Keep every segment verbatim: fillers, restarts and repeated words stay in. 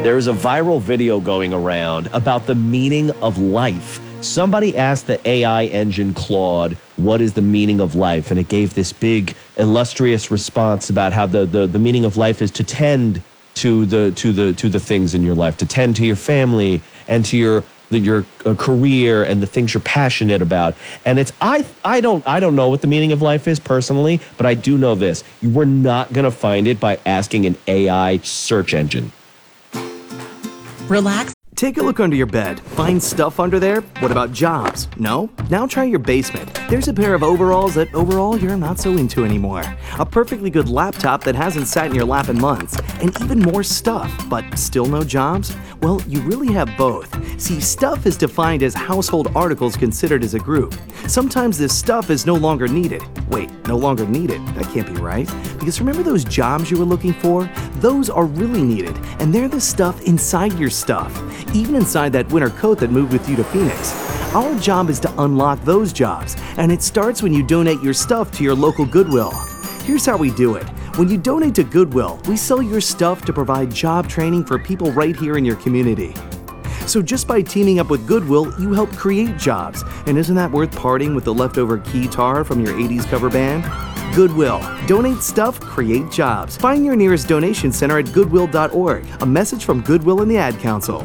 There's a viral video going around about the meaning of life. Somebody asked the A I engine Claude, what is the meaning of life? And it gave this big, illustrious response about how the, the, the meaning of life is to tend to the to the to the things in your life, to tend to your family and to your the, your uh, career and the things you're passionate about. And it's I I don't I don't know what the meaning of life is personally, but I do know this: you were not going to find it by asking an A I search engine. Relax. Take a look under your bed. Find stuff under there? What about jobs? No? Now try your basement. There's a pair of overalls that overall you're not so into anymore. A perfectly good laptop that hasn't sat in your lap in months. And even more stuff, but still no jobs? Well, you really have both. See, stuff is defined as household articles considered as a group. Sometimes this stuff is no longer needed. Wait, no longer needed? That can't be right. Because remember those jobs you were looking for? Those are really needed, and they're the stuff inside your stuff. Even inside that winter coat that moved with you to Phoenix. Our job is to unlock those jobs, and it starts when you donate your stuff to your local Goodwill. Here's how we do it. When you donate to Goodwill, we sell your stuff to provide job training for people right here in your community. So just by teaming up with Goodwill, you help create jobs. And isn't that worth parting with the leftover guitar from your eighties cover band? Goodwill. Donate stuff, create jobs. Find your nearest donation center at goodwill dot org. A message from Goodwill and the Ad Council.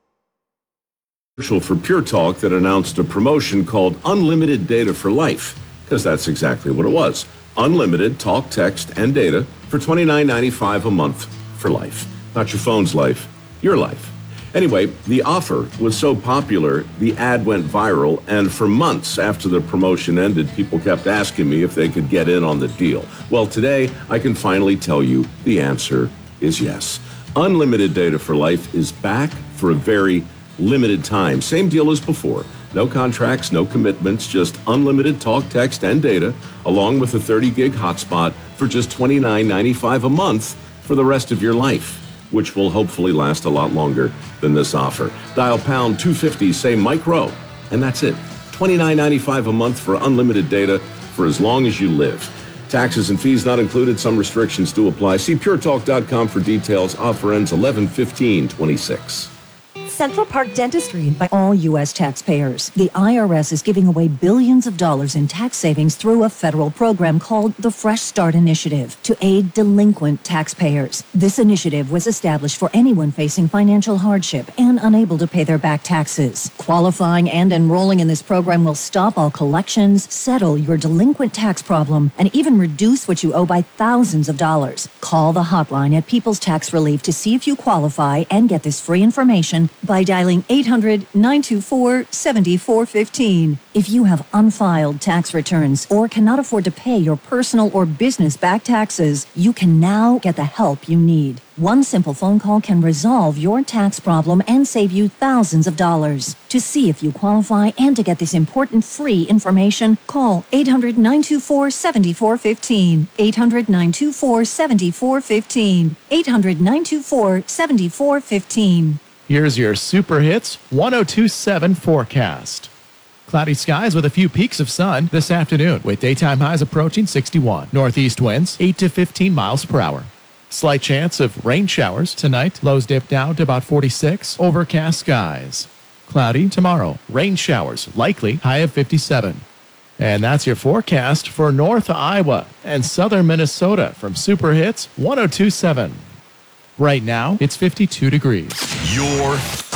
For Pure Talk that announced a promotion called Unlimited Data for Life, because that's exactly what it was. Unlimited talk, text, and data for twenty-nine ninety-five a month for life. Not your phone's life, your life. Anyway, the offer was so popular, the ad went viral, and for months after the promotion ended, people kept asking me if they could get in on the deal. Well, today, I can finally tell you the answer is yes. Unlimited Data for Life is back for a very limited time. Same deal as before. No contracts, no commitments, just unlimited talk, text, and data, along with a thirty gig hotspot for just twenty-nine ninety-five a month for the rest of your life, which will hopefully last a lot longer than this offer. Dial pound two fifty, say Mike Rowe, and that's it. twenty-nine ninety-five a month for unlimited data for as long as you live. Taxes and fees not included. Some restrictions do apply. See pure talk dot com for details. Offer ends eleven fifteen twenty-six. Central Park Dentistry by all U S taxpayers. The I R S is giving away billions of dollars in tax savings through a federal program called the Fresh Start Initiative to aid delinquent taxpayers. This initiative was established for anyone facing financial hardship and unable to pay their back taxes. Qualifying and enrolling in this program will stop all collections, settle your delinquent tax problem, and even reduce what you owe by thousands of dollars. Call the hotline at People's Tax Relief to see if you qualify and get this free information by dialing eight hundred, nine two four, seven four one five. If you have unfiled tax returns or cannot afford to pay your personal or business back taxes, you can now get the help you need. One simple phone call can resolve your tax problem and save you thousands of dollars. To see if you qualify and to get this important free information, call eight hundred, nine two four, seven four one five, eight hundred, nine two four, seven four one five, eight hundred, nine two four, seven four one five. Here's your Super Hits one oh two point seven forecast. Cloudy skies with a few peaks of sun this afternoon, with daytime highs approaching sixty-one. Northeast winds eight to fifteen miles per hour. Slight chance of rain showers tonight. Lows dip down to about forty-six. Overcast skies. Cloudy tomorrow. Rain showers likely. High of fifty-seven. And that's your forecast for North Iowa and Southern Minnesota from Super Hits one oh two point seven. Right now, it's fifty-two degrees. Your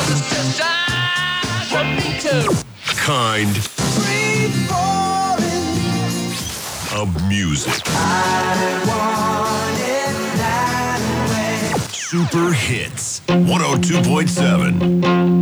kind of music. I want it that way. Super Hits one oh two point seven.